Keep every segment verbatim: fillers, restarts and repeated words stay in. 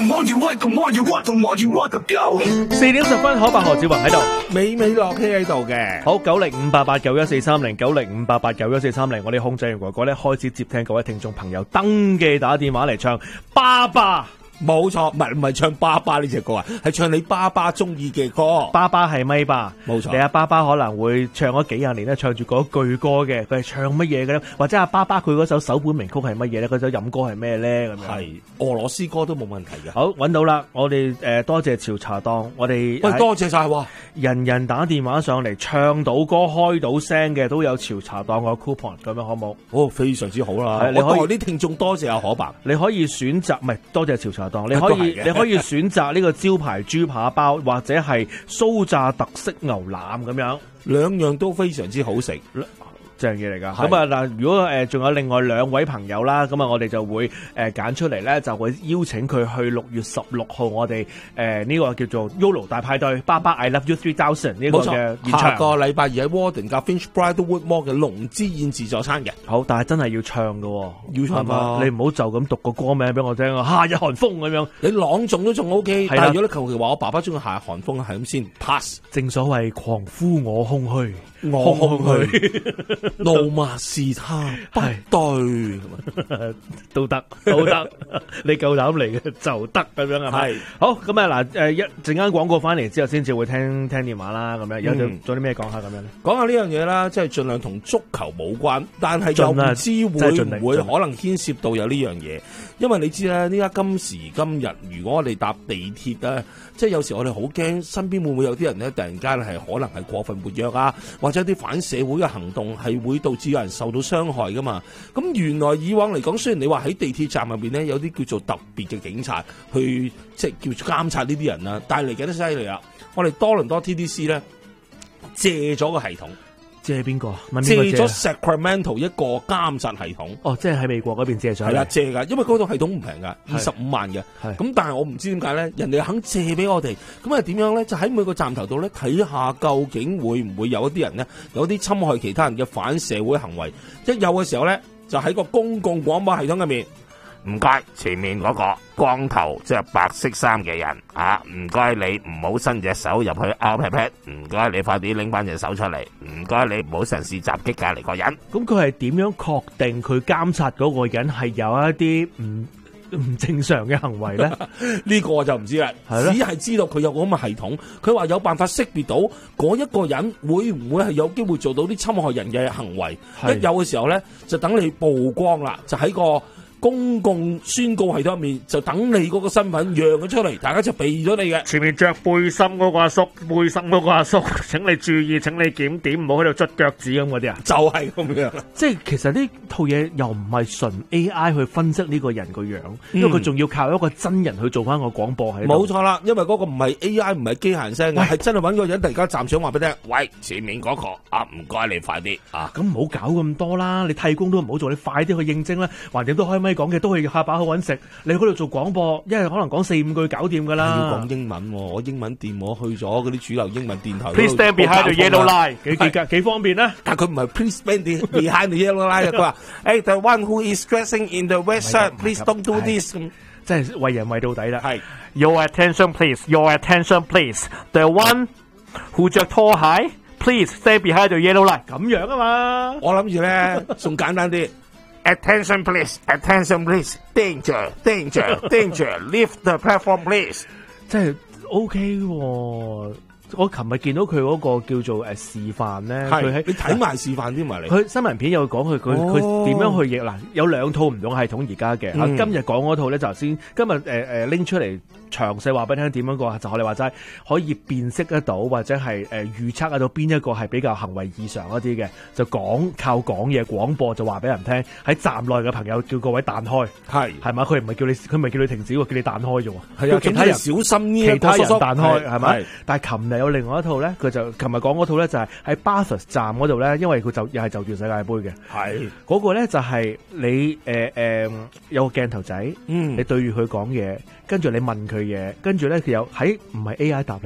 四點十分，可伯何志宏喺度， 美美樂希喺度嘅。 好，九零五八八九一四三零，九零五八八九一四三零，我哋控制員哥哥咧開始接聽各位聽眾朋友登記打電話嚟唱《爸爸》。 冇錯，唔係唔係唱爸爸呢隻歌啊，係唱你爸爸中意嘅歌。 爸爸係咪吧？ 冇錯。 你阿爸爸可能會唱咗幾廿年咧，唱住嗰句歌嘅，佢係唱乜嘢嘅咧？或者阿爸爸佢嗰首首本名曲係乜嘢咧？嗰首飲歌係咩咧？咁樣係俄羅斯歌都冇問題嘅。 好，揾到啦！我哋誒、呃、多謝潮茶檔，我哋喂多謝晒喎， 人人打電話上嚟唱到歌開到聲嘅都有潮茶檔個 coupon， 咁樣好冇？ 哦，非常之好啦！ 你可以啲聽眾多謝阿可白， 你可以選擇唔係多謝潮茶檔，你可以你可以選擇呢個招牌豬扒包或者係酥炸特色牛腩咁樣， 兩樣都非常之好食。 正嘢嚟噶，咁啊嗱，如果誒仲、呃、有另外兩位朋友啦，咁啊我哋就會誒揀、呃、出嚟咧，就會邀請佢去六月十六號我哋誒呢個叫做 Yolo 大派對，爸爸 I Love You Three Thousand 呢個嘅演唱。 下個禮拜二喺 Warden 加 Finch Bridlewood Mall 嘅龍之宴自助餐嘅。 好，但係真係要唱噶、哦， 要唱嘛？ 你唔好就咁讀個歌名俾我聽啊！夏日寒風咁樣， 你朗誦都仲 OK，但係如果你求其話我爸爸中意夏日寒風係咁先 pass。 正所謂狂呼我空虛。 我空虛，怒罵是他不對， 都得都得，你夠膽嚟嘅就得咁樣係咪？好咁啊嗱，誒一陣間廣告翻嚟之後，先至會聽聽電話啦。咁樣有仲有啲咩講下咁樣咧？ 講下呢樣嘢啦，即係盡量同足球冇關，但係又唔知會唔會可能牽涉到有呢樣嘢，因為你知啦，呢家今時今日，如果我哋搭地鐵咧，即係有時我哋好驚身邊會唔會有啲人咧，突然間係可能係過分活躍啊，或者啲反社會嘅行動係會導致有人受到傷害噶嘛。咁原來以往嚟講，雖然你話喺地鐵站入邊咧有啲叫做特別嘅警察去即係叫做監察呢啲人啦，但係嚟緊都犀利啦。我哋多倫多 T D C 咧借咗個系統。 借邊個？ 借咗 Sacramento 一個監察系統。 哦，即係喺美國嗰邊借咗。 係啦，借噶，因為嗰套系統唔平噶，二十五萬嘅。咁但係我唔知點解咧，人哋肯借俾我哋，咁係點樣咧？就喺每個站頭度咧睇下究竟會唔會有一啲人咧，有啲侵害其他人嘅反社會行為。一有嘅時候咧，就喺個公共廣播系統入面。 唔該，前面嗰個光頭即係白色衫嘅人啊，唔該你唔好伸隻手入去拗劈劈，唔該你快啲拎翻隻手出嚟，唔該你唔好嘗試襲擊隔離個人。 咁佢係點樣確定佢監察嗰個人係有一啲唔唔正常嘅行為咧？ 呢個我就唔知啦，只係知道佢有咁嘅系統，佢話有辦法識別到嗰一個人會唔會係有機會做到啲侵害人嘅行為。一有嘅時候咧，就等你曝光啦，就喺個公共宣告系統入面，就等你嗰個身份讓咗出嚟，大家就避咗你嘅。 前面着背心嗰個阿叔，背心嗰個阿叔，請你注意，請你檢點，唔好喺度捽腳趾咁嗰啲啊， 就係咁樣。即係其實呢套嘢又唔係純 A I 去分析呢個人個樣，因為佢仲要靠一個真人去做翻個廣播喺度。 冇錯啦，因為嗰個唔係 A I， 唔係機械聲嘅，係真係揾個人突然間站上話俾你聽， 喂，前面嗰個啊，唔該你快啲啊！ 咁唔好搞咁多啦，你替工都唔好做，你快啲去應徵啦，橫掂都開咪講嘅，都係下把口揾食。你去嗰度做廣播，一係可能講四五句搞掂噶啦。 要講英文，我英文掂，我去咗嗰啲主流英文電台。 Please stand behind the yellow line，幾幾幾方便啦。 但佢唔係 Please stand behind the yellow line，佢話誒 The one who is dressing in the red shirt，please don't do this。 即係為人為到底啦。 係 Your attention please，Your attention please，The one who 着拖鞋，Please stand behind the yellow line。咁樣啊嘛。 我諗住咧，仲簡單啲。 Attention please, attention please, danger, danger, danger, leave the platform please。 即係 OK 喎。我琴日見到佢嗰個叫做誒示範咧，佢喺你睇埋示範添埋嚟。 佢新聞片有講佢佢佢點樣去譯嗱，有兩套唔同系統而家嘅。嗯、今日講嗰套咧就頭先今日誒誒拎出嚟詳細話俾你聽點樣個，就我哋話齋可以辨識得到或者係誒預測得到邊一個係比較行為異常一啲嘅，就講靠講嘢廣播就話俾人聽。喺站內嘅朋友叫各位彈開，係係嘛？佢唔係叫你佢唔係叫你停止喎，叫你彈開啫喎。係啊，其他人小心呢，其他人彈開係咪？但係琴日有另外一套咧，佢就琴日講嗰套咧就係喺 Bathurst 站嗰度咧，因為佢就又係就住世界盃嘅。係嗰個咧就係你誒誒有個鏡頭仔，嗯，你對住佢講嘢，跟住你問佢嘢，跟住咧佢有喺唔係 A I 答你，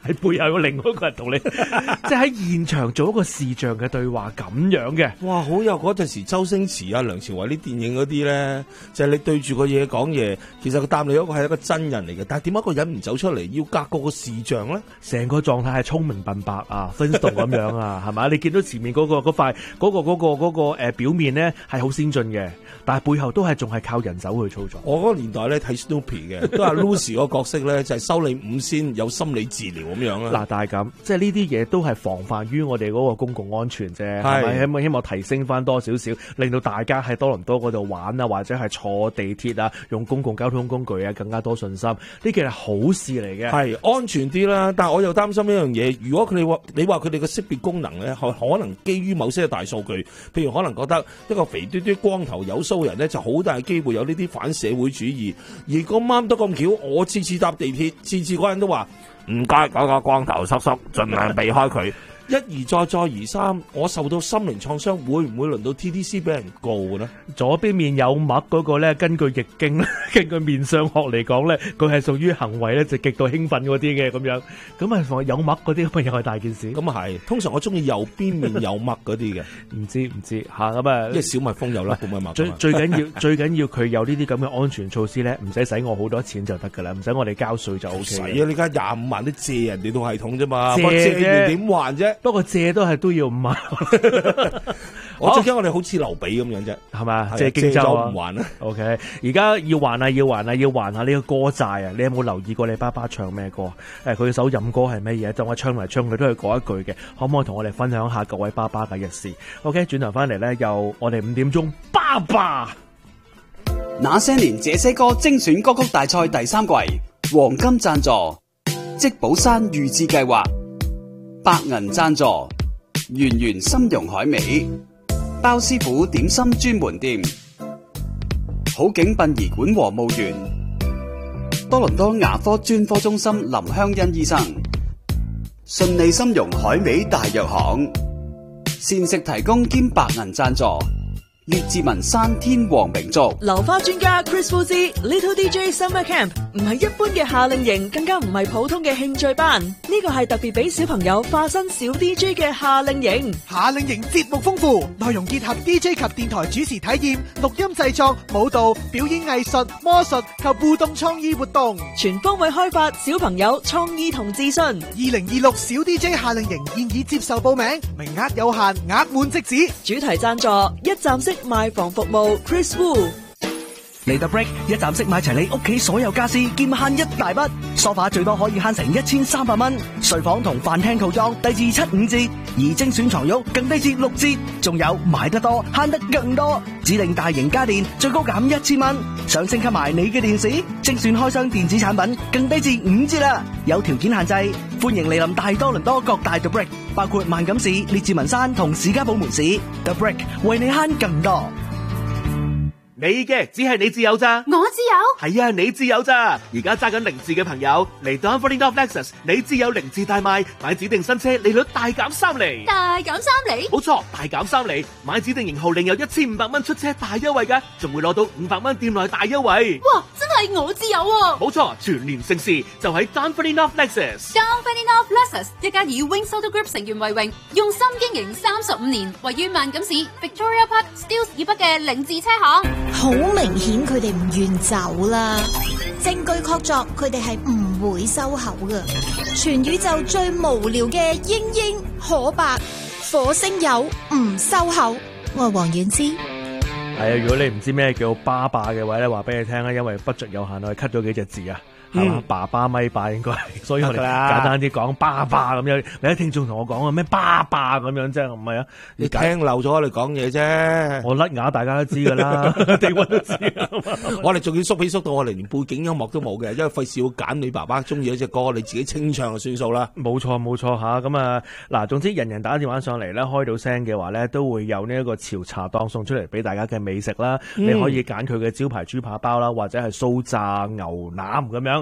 喺背後有另外一個人同你，即係喺現場做一個視像嘅對話咁樣嘅。 哇，好有嗰陣時周星馳啊、梁朝偉啲電影嗰啲咧，就係、是、你對住個嘢講嘢，其實佢答你嗰個係一個真人嚟嘅，但係點解個人唔走出嚟要隔個個視像咧？ 成個狀態係聰明笨白啊，分動咁樣啊，係咪？你見到前面嗰、嗰個嗰塊嗰個嗰、嗰個嗰、嗰個誒表面咧係好先進嘅，但係背後都係仲係靠人手去操作。 我嗰個年代咧睇 Snoopy 嘅，都係 Lucy 嗰個角色咧就係收你五仙，有心理治療咁樣啦。 嗱，但係咁，即係呢啲嘢都係防範於我哋嗰個公共安全啫，係咪？希望希望提升翻多少少，令到大家喺多倫多嗰度玩啊，或者係坐地鐵啊，用公共交通工具啊，更加多信心。呢件係好事嚟嘅， 係安全啲啦。但係我又擔心一樣嘢，如果佢哋話你話佢哋嘅識別功能咧，可可能基於某些大數據，譬如可能覺得一個肥嘟嘟光頭有鬚人咧，就好大機會有呢啲反社會主義。而咁啱得咁巧，我次次搭地鐵，次次嗰人都話唔該嗰個光頭叔叔，盡量避開佢。 一而再再而三，我受到心靈創傷，會唔會輪到 T D C 俾人告嘅呢？ 左邊面有墨嗰個咧，根據易經咧，根據面相學嚟講咧，佢係屬於行為咧就極度興奮嗰啲嘅咁樣。咁啊，有墨嗰啲咁又係大件事。 咁啊係，通常我中意右邊面有墨嗰啲嘅。 唔知唔知嚇咁啊？ 因為小蜜蜂有啦，冇乜墨。 最最緊要最緊要佢有呢啲咁嘅安全措施咧，唔使使我好多錢就得㗎啦，唔使我哋交稅就 O K。 使啊！你而家廿五萬都借人哋套系統啫嘛， 借完點還啫？ 不過借都係。都要五萬， 我最驚我哋好似劉備咁樣啫， 係嘛？即係荊州啊， 唔還啊。 OK， 而家要還啊，要還啊，要還下呢個歌債啊！你有冇留意過你爸爸唱咩歌？誒，佢首飲歌係咩嘢？就我唱嚟唱去都係嗰一句嘅，可唔可以同我哋分享下各位爸爸嘅日事 ？OK， 轉頭翻嚟咧，又我哋五點鐘，爸爸。 那些年這些歌精選歌曲大賽第三季，黃金贊助，積寶山預置計劃。白銀贊助，圓圓參茸海味，包師傅點心專門店，好景殯儀館和墓園，多倫多牙科專科中心林香欣醫生，順利參茸海味大藥行，膳食提供兼白銀贊助。粵志文山天王名族流花專家 Chris Wu 之 Little D J Summer Camp 唔係一般嘅夏令營，更加唔係普通嘅興趣班，呢個係特別俾小朋友化身小 D J 嘅夏令營。 夏令營節目豐富，內容結合 D J 及電台主持體驗、錄音製作、舞蹈、表演藝術、魔術及互動創意活動， 全方位開發小朋友創意同自信。二零二六小 D J 夏令營現已接受報名，名額有限，額滿即止。 主題贊助一站式賣房服務 Chris Wu。 嚟到 Break 一站式買齊你屋企所有家私，兼慳一大筆。梳化最多可以慳成一千三百蚊，睡房同飯廳套裝低至七五折，而精選床褥更低至六折。仲有買得多慳得更多，指定大型家電最高減一千蚊。想升級埋你嘅電視，精選開箱電子產品更低至五折啦。有條件限制，歡迎嚟臨大多倫多各大 The Break， 包括萬錦市、列治文山同士嘉堡門市。The Break 為你慳更多。 你嘅只係你自有咋？ 我自有？ 係啊，你自有咋？而家揸緊零字嘅朋友嚟到 Unfolding Off Lexus， 你自有零字大賣，買指定新車利率大減三厘。 大減三厘？ 冇錯，大減三厘，買指定型號另有一千五百蚊出車大優惠㗎，仲會攞到五百蚊店內大優惠。 哇，真係我自有喎！ 冇錯，全年盛事就喺 Unfolding Off Lexus。Unfolding Off Lexus 一家以 Wing Solar Group 成員為榮，用心經營三十五年，位於萬錦市 Victoria Park Steeles 以北嘅零字車行。 好明顯佢哋唔願走啦，證據確鑿佢哋係唔會收口噶。全宇宙最無聊嘅英英可白火星友唔收口，我係黃婉之。 係啊，如果你唔知咩叫爸爸嘅話咧，話俾你聽啦，因為 budget 有限，我哋 cut 咗幾隻字啊。係嘛、嗯，爸爸咪爸應該係，所以我哋簡單啲講爸爸咁樣。你啲聽眾同我講啊，咩爸爸咁樣啫，唔係啊？ 你聽漏咗我哋講嘢啫。 我甩牙，大家都知噶啦，地溫都知。 我哋仲要縮起縮到我哋連背景音樂都冇嘅，因為費事要揀你爸爸中意嗰隻歌，你自己清唱就算數啦。 冇錯冇錯吓，咁啊嗱，總之人人打電話上嚟咧，開到聲嘅話咧，都會有呢一個潮茶檔送出嚟俾大家嘅美食啦。嗯、你可以揀佢嘅招牌豬扒包啦，或者係酥炸牛腩咁樣。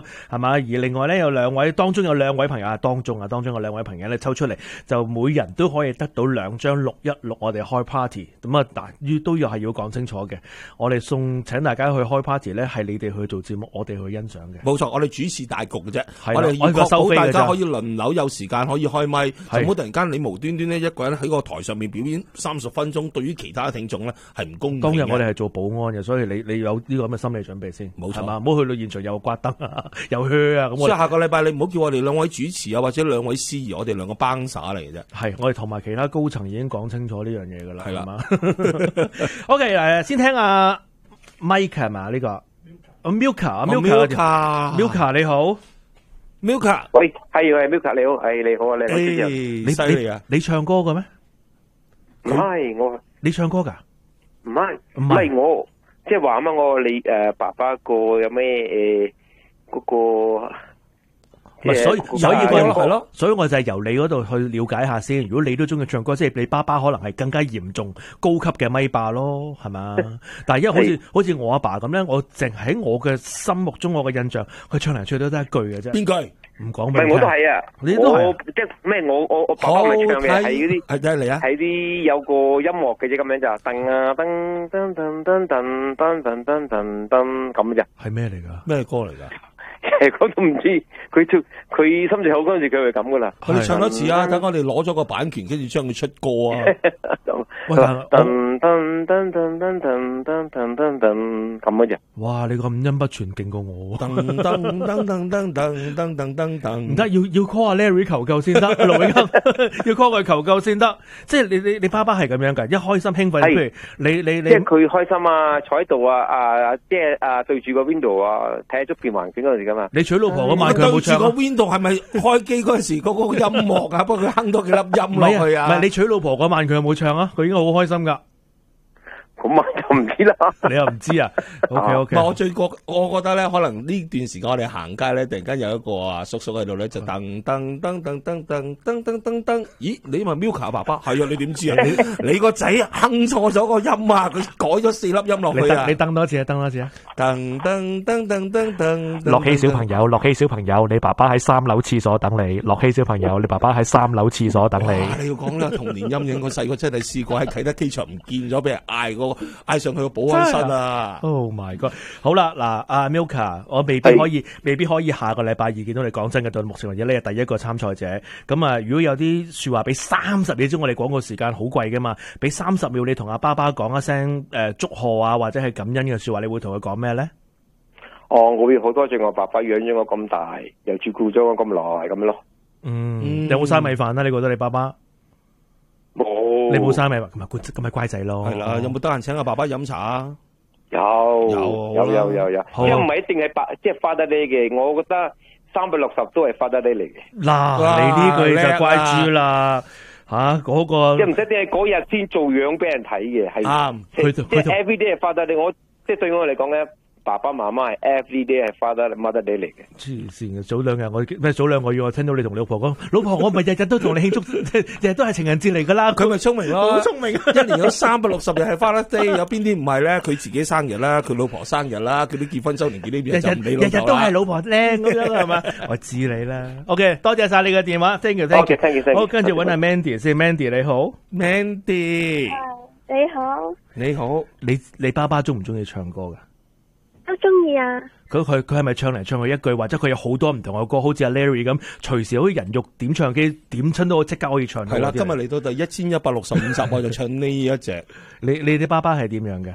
樣係嘛？而另外咧有兩位，當中有兩位朋友啊，當中啊，當中有兩位朋友咧抽出嚟，就每人都可以得到兩張六一六，我哋開 party 咁啊，嗱都要係要講清楚嘅。我哋送請大家去開 party 咧，係你哋去做節目，我哋去欣賞嘅。 冇錯，我哋主持大局嘅啫， 係我哋要確保大家可以輪輪流有時間可以開咪，唔好突然間你無端端咧一個人喺個台上面表演三十分鐘，對於其他聽眾咧係唔公平嘅。 當日我哋係做保安嘅，所以你你有呢個咁嘅心理準備先， 冇錯， 係嘛？唔好去到現場有刮燈啊，有靴啊咁。 所以下個禮拜你唔好叫我哋兩位主持啊，或者兩位司儀，我哋兩個幫手嚟嘅啫。 係，我哋同埋其他高層已經講清楚呢樣嘢噶啦， 係啦嘛。OK， 誒，先聽阿 Mike 係嘛呢個。Milka，Milka，Milka，你好 ，Milka， 喂，係係 Milka，你好，係你好啊，你好， 你犀利啊！你唱歌嘅咩？ 唔係我， 你唱歌噶？ 唔係唔係我，即係話乜我你誒爸爸個有咩誒嗰個。 唔係，所以所以我係咯，所以我就係由你嗰度去了解下先。如果你都中意唱歌，即係你爸爸可能係更加嚴重高級嘅咪霸咯，係嘛？但係因為好似好似我阿爸咁咧，我淨喺我嘅心目中，我嘅印象，佢唱嚟唱去都得一句嘅啫。 邊句？ 唔講俾你聽。唔係我都係啊， 你都係即係咩？我我我爸爸咪唱嘅係嗰啲係真係嚟啊！ 係啲有個音樂嘅啫，咁樣就噔啊噔噔噔噔噔噔噔噔噔噔咁啫。 係咩嚟㗎？ 咩歌嚟㗎？ 我都唔知，佢唱佢心情好嗰陣時，佢係咁噶啦。 我哋唱多次啊！等我哋攞咗個版權，跟住將佢出歌啊！ 噔噔噔噔噔噔噔噔噔噔咁嘅啫。 哇！你個五音不全勁過我。 噔噔噔噔噔噔噔噔噔噔， 唔得，要要 call 阿 Larry 求救先得，盧永亨要 call 佢求救先得。即係你你你爸爸係咁樣㗎，一開心興奮，譬如你你你， 即係佢開心啊，坐喺度啊啊，即係啊對住個 window 啊，睇下出邊環境嗰陣時㗎嘛。 你娶老婆嗰晚佢有冇唱？ 對住個 window 係咪開機嗰陣時嗰個音樂啊？幫佢哼多幾粒音落去啊？ 唔係你娶老婆嗰晚佢有冇唱啊？佢應該好開心㗎。 咁啊就唔知啦， 你又唔知啊 ？OK OK。 我最覺我覺得咧，可能呢段時間我哋行街咧，突然間有一個啊叔叔喺度咧，就噔噔噔噔噔噔噔噔噔噔，咦？你咪 Milka 爸爸？係啊，你點知啊？你你個仔哼錯咗個音啊！佢改咗四粒音落去啊！ 你噔多次啊，噔多次啊！ 噔噔噔噔噔噔。 樂希小朋友，樂希小朋友，你爸爸喺三樓廁所等你。樂希小朋友，你爸爸喺三樓廁所等你。 你要講啦，童年陰影，我細個真係試過喺啟德機場唔見咗，俾人嗌個。嗌上去個保安室啊 ！Oh my god！好啦，嗱，阿 Milka，我未必可以，未必可以下個禮拜二見到你。講真嘅，到目前為止你係第一個參賽者。咁啊，如果有啲說話俾三十秒鐘，我哋廣告時間好貴噶嘛，俾三十秒你同阿爸爸講一聲誒祝賀啊，或者係感恩嘅說話，你會同佢講咩咧？ 哦，我會好多謝我爸爸養咗我咁大，又照顧咗我咁耐，咁樣咯。 嗯，有冇嘥米飯啊？你覺得你爸爸？ 冇， 你冇嘥米飯，咁咪咁咪乖仔咯。 係啦，有冇得閒請阿爸爸飲茶啊？ 有，有，有，有，有，有。因為唔係一定係爸，即係發得你嘅。我覺得三百六十都係發得你嚟嘅。 嗱，你呢句就乖豬啦，吓嗰個。 即係唔使定係嗰日先做樣俾人睇嘅，係啱。即係 every day 係發得你，我即係對我嚟講咧。爸爸媽媽係 every day 係 father mother day 嚟嘅。 黐線嘅，早兩日我咩早兩個月我聽到你同老婆講，老婆我咪日日都同你慶祝，日日都係情人節嚟噶啦。 佢咪聰明咯， 好聰明。 一年有三百六十日係 father day，有邊啲唔係咧？佢自己生日啦，佢老婆生日啦，佢啲結婚周年紀念日就唔理老婆啦。日日都係老婆靚咁樣係嘛？我知你啦。OK， 多謝晒你嘅電話 ，thank you，thank you，thank you。 好，跟住揾阿 Mandy 先 ，Mandy 你好 ，Mandy， 你好， 你好， 你你爸爸中唔中意唱歌噶？ 都中意啊！ 佢佢佢係咪唱嚟唱去一句，或者佢有好多唔同嘅歌，好似阿 Larry 咁，隨時好似人肉點唱機點親都即刻可以唱到。 係啦，今日嚟到第一千一百六十五集，我就唱呢一隻。 你你啲爸爸係點樣嘅？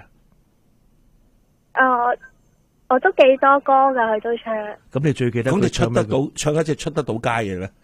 誒，我都幾多歌噶，佢都唱。 咁你最記得？ 咁你出得到唱一隻出得到街嘅咧？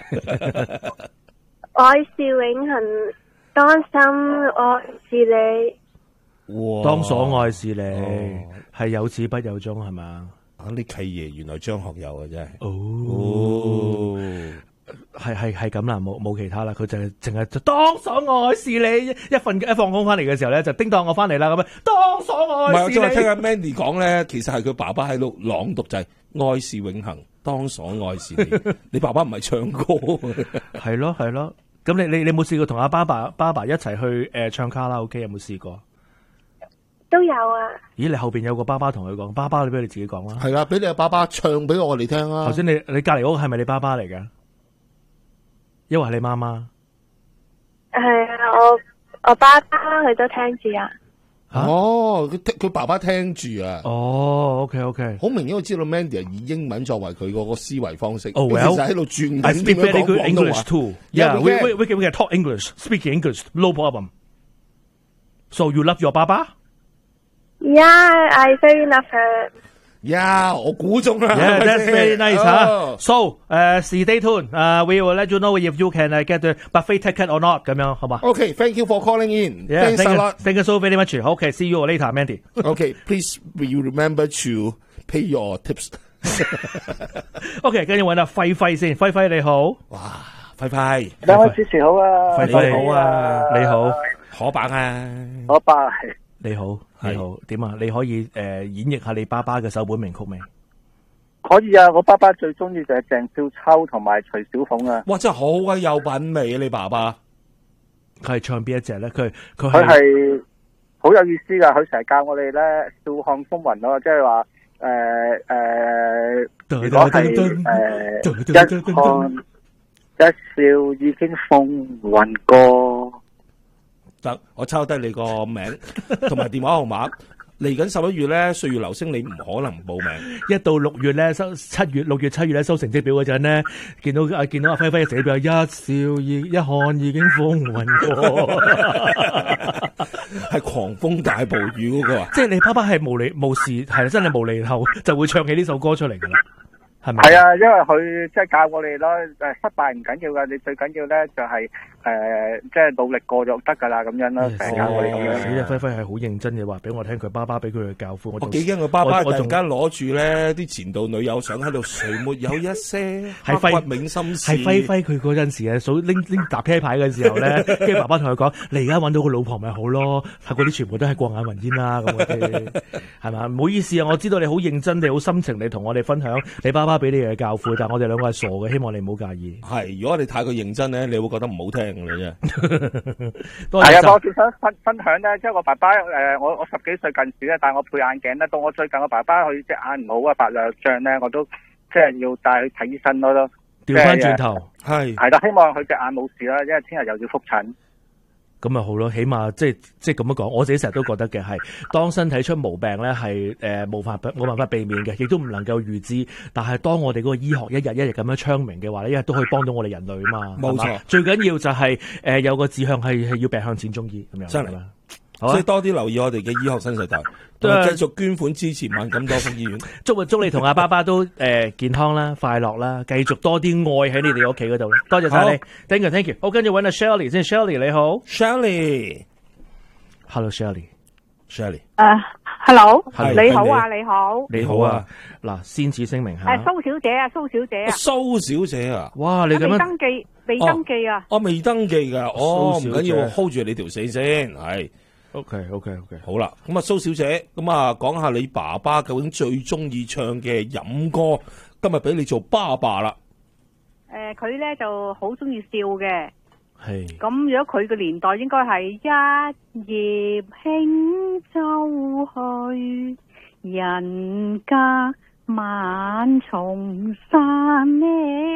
愛是永恒，當心愛是你。 當所愛是你，係、哦、有始不有終，係嘛？ 啊，啲契爺原來張學友嘅真係。 哦，係係係咁啦，冇冇其他啦，佢就係淨係當所愛是你，一份一放工翻嚟嘅時候咧，就叮當我翻嚟啦，咁樣當所愛是你。 唔係，我聽阿 Mandy 講咧，其實係佢爸爸喺度朗讀就係、是、愛是永恒，當所愛是你。你爸爸唔係唱歌， 係咯係咯。咁你你你有冇試過同阿爸爸爸爸一齊去誒、呃、唱卡拉 OK？ 有冇試過？ 都有啊。 咦，你後邊有個爸爸同佢講，爸爸你俾你自己講啦。 係啦，俾你阿爸爸唱俾我哋聽啊。 頭先你你隔籬嗰個係咪你爸爸嚟㗎？因為係你媽媽。 係啊，我我爸爸佢都聽住啊。 哦，佢佢爸爸聽住啊。 哦 ，OK OK， 好明顯我知道 Mandy 係以英文作為佢嗰個思維方式。 哦、oh, well, 其實喺度轉緊 I speak very good 廣東 English 話 too. Yeah, we we we can we can talk English, speak English, no problem. So you love your 爸爸 ？Yeah, I very love her. Yeah, 我估中啦。 Yeah, that's very nice, huh? Oh. So, 誒，stay tuned. 誒，we will let you know if you can get the buffet ticket or not. 咁樣好嘛 ？Okay, thank you for calling in. Yeah, Thanks a lot. Thank you so very much. Okay, see you later, Mandy. Okay, please you remember to pay your tips. Okay， 跟住揾阿輝輝先，輝輝你好。 哇，輝輝， 兩位主持好啊， 輝輝好啊，你好， 可伯啊， 可伯係。 你好，你好，點啊？你可以誒、呃、演繹下你爸爸嘅首本名曲未？ 可以啊，我爸爸最中意就係鄭少秋同埋徐小鳳啊。 哇，真係好鬼有品味啊！你爸爸佢係唱邊一隻咧？佢佢佢係好有意思噶，佢成日教我哋咧笑看風雲咯，即係話誒誒，如果係誒一看一笑已經風雲過。 得，我抄低你個名同埋電話號碼。嚟緊十一月咧，歲月流星你唔可能唔報名。 一到六月咧收七月六月七月咧收成績表嗰陣咧，見到啊見到阿輝輝嘅成績表，一笑已一看已經風雲過， 係狂風大暴雨嗰個啊！ 即係你爸爸係無厘無事係真係無厘頭就會唱起呢首歌出嚟㗎啦。係咪？ 係啊，因為佢即係教我哋咯，誒，失敗唔緊要噶，你最緊要咧就係誒，即係努力過就得噶啦，咁樣咯，成日教我哋咁樣。 呢隻輝輝係好認真嘅話，俾我聽佢爸爸俾佢嘅教父。 我幾驚佢爸爸突然間攞住咧啲前度女友相喺度，誰沒有一些刻骨銘心事？ 係輝輝佢嗰陣時啊，數拎拎搭啤牌嘅時候咧，跟住爸爸同佢講：你而家揾到個老婆咪好咯，係嗰啲全部都係過眼雲煙啦，咁嗰啲係嘛？唔好意思啊，我知道你好認真，你好心情，你同我哋分享你爸爸俾你嘅教父，但係我哋兩個係傻嘅，希望你唔好介意。 係，如果你太過認真咧，你會覺得唔好聽嘅啫。 係啊，我最想分分享咧，即係我爸爸誒，我我十幾歲近視咧，但係我配眼鏡咧，到我最近我爸爸佢隻眼唔好啊，白內障咧，我都即係要帶佢睇醫生咯。 調翻轉頭， 係係啦，希望佢隻眼冇事啦，因為聽日又要復診。 咁咪好咯，起碼即係即係咁樣講，我自己成日都覺得嘅係，當身體出毛病咧係誒冇法冇辦法避免嘅，亦都唔能夠預知。但係當我哋嗰個醫學一日一日咁樣昌明嘅話咧，一日都可以幫到我哋人類啊嘛。 冇錯， 最緊要就係、是、誒、呃、有個志向係係要病向淺中醫咁樣。 真係啦。 所以多啲留意我哋嘅醫學新世代，繼續捐款支持萬錦多福醫院。 祝祝你同阿爸爸都誒、呃、健康啦、快樂啦，繼續多啲愛喺你哋屋企嗰度啦。多謝晒你 ，thank you，thank you。好，跟住揾阿 Shirley 先 ，Shirley 你好 ，Shirley，Hello Shirley，Shirley。 誒 ，Hello，你好啊，你好， 你好啊。嗱，先此聲明下。 誒，蘇小姐啊，蘇小姐啊。 蘇小姐啊， 哇，你咁樣未登記，未登記啊？ 我未登記噶，哦，唔緊要 ，hold 住你條死先，係。 OK，OK，OK， 好啦，咁啊，蘇小姐，咁啊，講下你爸爸究竟最中意唱嘅飲歌，今日俾你做爸爸啦。 誒，佢咧就好中意笑嘅。 係。 咁如果佢嘅年代應該係一葉輕舟去，人隔萬重山呢。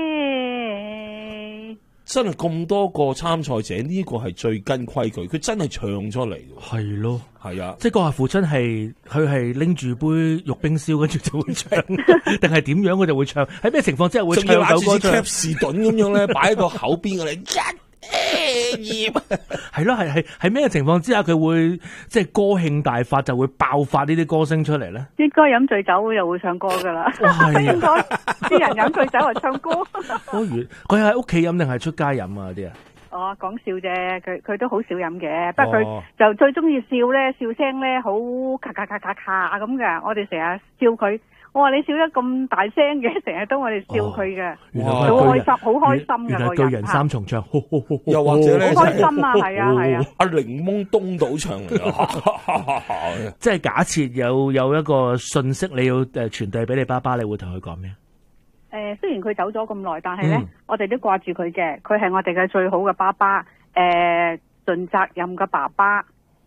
真係咁多個參賽者，呢、這個係最跟規矩，佢真係唱出嚟。 係咯， 係啊， 即係嗰下父親係佢係拎住杯玉冰燒，跟住就會唱，定係點樣佢就會唱？喺咩情況之下會唱首歌？ 仲要拿住支 Capsi 頓咁樣咧，擺喺個口邊嘅咧，一葉係咯，係係係咩情況之下佢會即係歌興大發，就會爆發呢啲歌聲出嚟咧？ 應該飲醉酒就會唱歌噶啦，應該啲人飲醉酒就唱歌。 不如佢係屋企飲定係出街飲啊？啲啊？ 哦，講笑啫，佢佢都好少飲嘅，不過佢就最中意笑咧，笑聲咧好咔咔咔咔咔咁嘅，我哋成日笑佢。我話你笑得咁大聲嘅，成日都我哋笑佢嘅，好開心，好開心嘅。 原來巨人三重唱， 又或者咧， 好開心啊，係啊係啊。 阿檸檬東島唱嚟啊， 即係假設有有一個信息你要誒傳遞俾你爸爸，你會同佢講咩？ 誒，雖然佢走咗咁耐，但係咧，我哋都掛住佢嘅。佢係我哋嘅最好嘅爸爸，誒，盡責任嘅爸爸。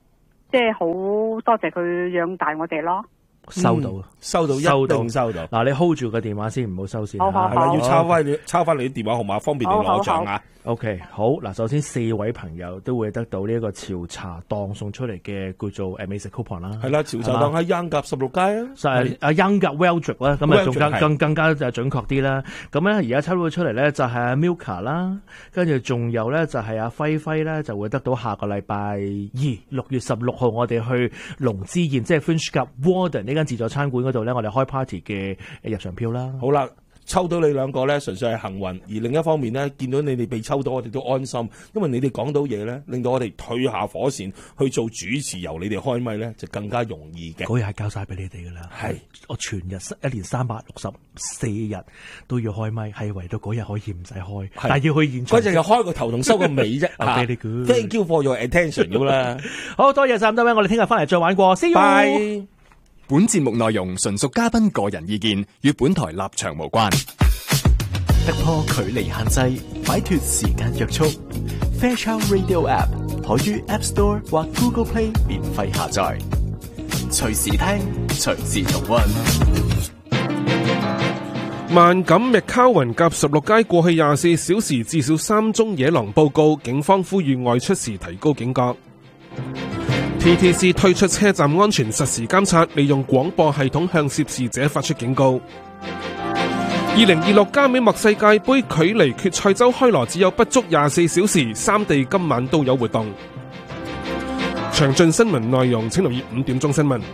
即係好多謝佢養大我哋咯。 收到， 嗯、收到， 收到， 一定收到。 嗱，你 hold 住個電話先，唔好收線。 好好好， 係啦，要抄翻你，抄翻你啲電話號碼，方便你攞獎啊。 OK， 好嗱，首先四位朋友都會得到呢一個潮茶檔送出嚟嘅叫做誒美食 coupon 啦。 係啦，潮茶檔喺恩甲十六街啊。 係阿恩甲 Welljuk 啦，咁啊仲更更更加就準確啲啦。咁咧而家抽到出嚟咧就係阿 Milka 啦，跟住仲有咧就係阿輝輝咧就會得到下個禮拜二六月十六號我哋去龍之宴，即係 French Gap Warden 呢間自助餐館嗰度咧，我哋開 party 嘅入場票啦。 好啦。抽到你兩個咧，純粹係幸運；而另一方面咧，見到你哋被抽到，我哋都安心，因為你哋講到嘢咧，令到我哋退下火線去做主持，由你哋開咪咧，就更加容易嘅。 嗰日係交晒俾你哋噶啦，係我全日一年三百六十四日都要開咪，係唯到嗰日可以唔使開，但係要去現場。 嗰陣又開個頭同收個尾啫。 Very good. Thank you for your attention 咁啦。 好多謝晒咁多位，我哋聽日翻嚟再玩過。See you. Bye. 本節目內容純屬嘉賓個人意見，與本台立場無關。突破距離限制，擺脫時間約束。Fairchild Radio App 可於 App Store 或 Google Play 免費下載，隨時聽，隨時重溫。 萬錦麥卡雲夾十六街過去廿四小時至少三宗野狼報告，警方呼籲外出時提高警覺。T T C 推出車站安全實時監察，利用廣播系統向涉事者發出警告。二零二六加美墨世界盃距離決賽周開鑼只有不足廿四小時，三地今晚都有活動。詳盡新聞內容請留意五點鐘新聞。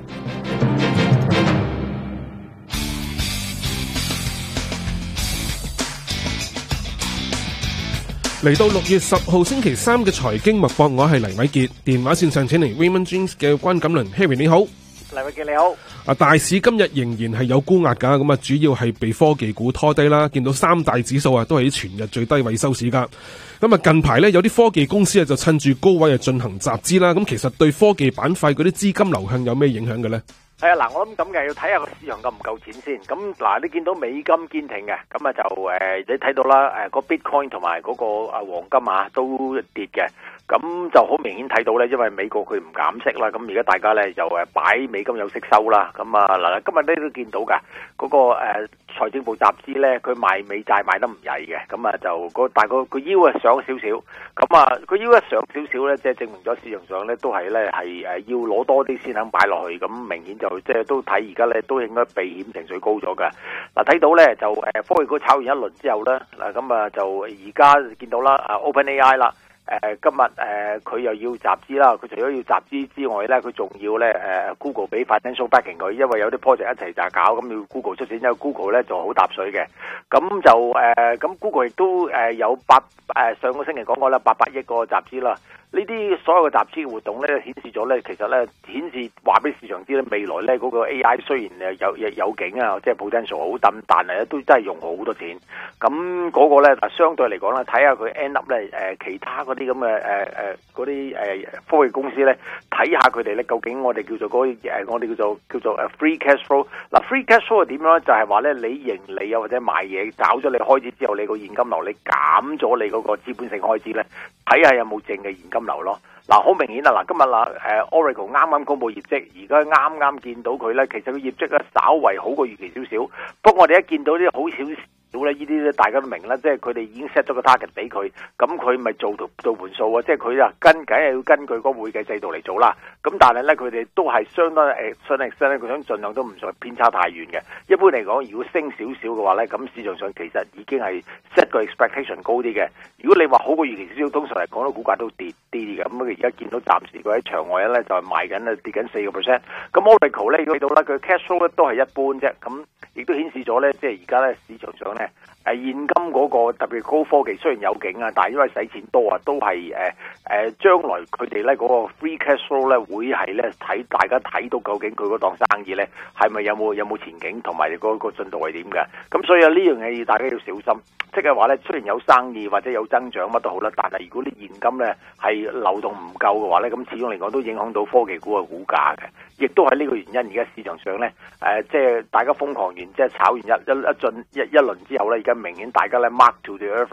嚟到六月十號星期三嘅財經脈搏，我係黎偉傑，電話線上請嚟 Raymond James 嘅關錦麟 Harry 你好。 黎偉傑你好。 啊，大市今日仍然係有沽壓噶，咁啊主要係被科技股拖低啦。見到三大指數啊都係喺全日最低位收市噶。咁啊近排咧有啲科技公司啊就趁住高位啊進行集資啦。咁其實對科技板塊嗰啲資金流向有咩影響嘅咧？ 係啊，嗱，我諗咁嘅，要睇下個市場夠唔夠錢先。咁嗱，你見到美金堅挺嘅，咁啊就誒、呃，你睇到啦，誒、呃、個 Bitcoin 同埋嗰個啊黃金啊都跌嘅。咁就好明顯睇到咧，因為美國佢唔減息啦，咁而家大家咧就誒擺美金有息收啦。咁啊嗱，今日咧都見到㗎嗰、嗰個誒、呃、財政部集資咧，佢賣美債賣得唔曳嘅，咁啊就個大個個腰啊上少少，咁啊個腰一上少少咧，即係證明咗市場上咧都係咧係誒要攞多啲先肯擺落去，咁明顯就即係都睇而家咧都應該避險情緒高咗㗎。嗱，睇到咧就誒科技股炒完一輪之後咧，嗱咁啊就而家見到啦啊 OpenAI 啦。誒、呃、今日誒佢又要集資啦，佢除咗要集資之外咧，佢仲要咧誒、呃、Google 俾 financial backing 佢，因為有啲 project 一齊就搞，咁要 Google 出錢，因為 Google 咧就好搭水嘅，咁就誒咁、呃、Google 亦都誒有八誒、呃、上個星期講過啦，八百億個集資啦。呢啲所有嘅集資嘅活動咧，顯示咗咧，其實咧顯示話俾市場知咧，未來咧嗰個 A I 雖然誒有有有景啊，即係 potential 好等，但係咧都真係用好多錢。咁嗰個咧，相對嚟講咧，睇下佢 end up 咧誒其他嗰啲咁嘅誒誒嗰啲誒科技公司咧，睇下佢哋咧究竟我哋叫做嗰誒我哋叫做叫做誒 free cash flow。嗱 free cash flow 係點樣咧？就係話咧你盈利啊或者賣嘢找咗你開支之後，你個現金流你減咗你嗰個資本性開支咧，睇下有冇淨嘅現金流咯。嗱，好明顯啦！嗱，今日啦，誒 Oracle 啱啱公布業績，而家啱啱見到佢咧，其實佢業績咧稍為好過預期少少。不過我哋一見到啲好少少咧，呢啲咧大家都明啦，即係佢哋已經 set 咗個 target 俾佢，咁佢咪做做做盤數啊！即係佢啊跟梗係要根據嗰個會計制度嚟做啦。咁但係咧，佢哋都係相當誒相當咧，佢想盡量都唔想偏差太遠嘅。一般嚟講，如果升少少嘅話咧，咁市場上其實已經係 set 個 expectation 高啲嘅。如果你話好過預期少少，通常嚟講，到股價都跌啲嘅。咁佢而家見到暫時佢喺場外咧就係賣緊啊跌緊四個 percent。咁 Oracle 咧睇到啦，佢 cash flow 咧都係一般啫。咁亦都顯示咗咧，即係而家咧市場上咧誒現金嗰個特別高科技雖然有景啊，但係因為使錢多啊，都係誒誒將來佢哋咧嗰個 free cash flow 咧會係咧睇大家睇到究竟佢嗰檔生意咧係咪有冇有冇前景同埋嗰個進度係點嘅。咁所以啊呢樣嘢大家要小心，即係話咧雖然有生意或者有增長乜都好啦，但係如果啲現金咧係流動唔夠嘅話咧，咁始終嚟講都影響到科技股嘅股價嘅。亦都係呢個原因，而家市場上咧，誒、呃，即係大家瘋狂完，即係炒完一一一進一一輪之後咧，而家明顯大家咧 mark to the earth 啦，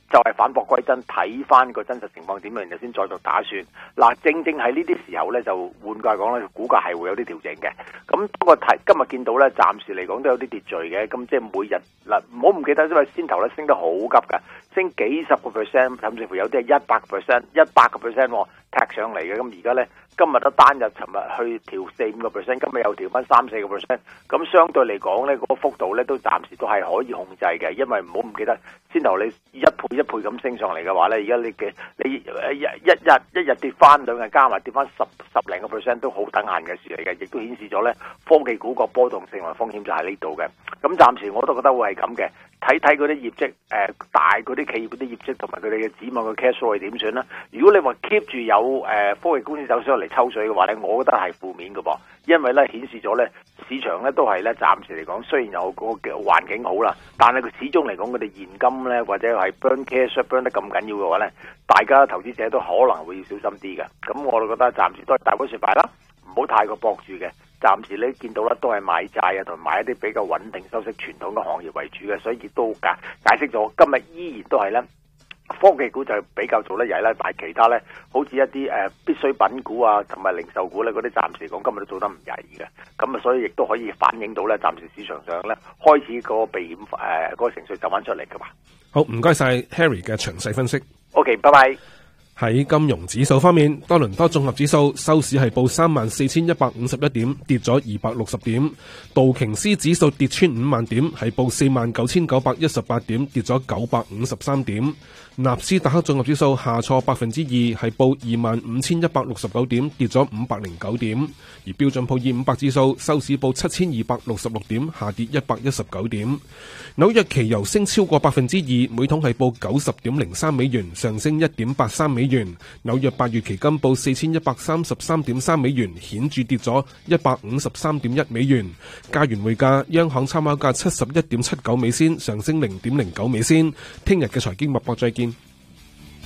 就係反璞歸真，睇翻個真實情況點樣，然後先再作打算。嗱，正正喺呢啲時候咧，就換句話講咧，股價係會有啲調整嘅。咁不過睇今日見到咧，暫時嚟講都有啲秩序嘅。咁即係每日嗱，唔好唔記得，因為先頭咧升得好急㗎，升幾十個 percent，甚至乎有啲係一百個 percent、一百個 percent 踢上嚟嘅。咁而家咧，今日都單日尋日去調四五個 percent，今日又調翻三四個 percent。咁相對嚟講咧，嗰個幅度咧都暫時都係可以控制嘅，因為唔好唔記得，先頭你一倍一倍咁升上嚟嘅話咧，而家你嘅你一一日一日跌翻兩日加埋跌翻十十零個 percent 都好等閒嘅事嚟嘅，亦都顯示咗咧科技股個波動性同風險就喺呢度嘅。咁暫時我都覺得會係咁嘅，睇睇嗰啲業績，誒、呃、大嗰啲企業嗰啲業績同埋佢哋嘅指望嘅 cash flow 係點算啦？如果你話 keep 住有誒、呃、科技公司走上嚟抽水嘅話咧，我覺得係負面嘅噃，因為咧顯示咗咧市場咧都係咧暫時嚟講，雖然有個嘅環境好啦，但係佢始終嚟講佢哋現金咧或者係 burn cash burn 得咁緊要嘅話咧，大家投資者都可能會小心啲嘅。咁我哋覺得暫時都係大波說敗啦，唔好太過搏住嘅。暫時你見到咧都係買債啊，同埋買一啲比較穩定收息傳統嘅行業為主嘅，所以亦都解解釋咗今日依然都係咧科技股就比較做得曳啦，但係其他咧好似一啲誒、呃、必需品股啊同埋零售股咧嗰啲暫時講今日都做得唔曳嘅，咁啊所以亦都可以反映到咧暫時市場上咧開始個避險誒嗰個情緒走翻出嚟噶嘛。 好，唔該晒 Harry 嘅詳細分析。 OK， 拜拜。 喺金融指數方面，多倫多綜合指數收市係報三萬四千一百五十一點，跌咗二百六十點；道瓊斯指數跌穿五萬點，係報四萬九千九百一十八點，跌咗九百五十三點；納斯達克綜合指數下挫百分之二，係報二萬五千一百六十九點，跌咗五百零九點；而標準普爾五百指數收市報七千二百六十六點，下跌一百一十九點。紐約期油升超過百分之二，每桶係報九十點零三美元，上升一點八三美元。紐約八月期金報四千一百三十三點三美元，顯著跌咗一百五十三點一美元。加元匯價，央行參考價七十一點七九美仙，上升零點零九美仙。聽日嘅財經脈搏再見。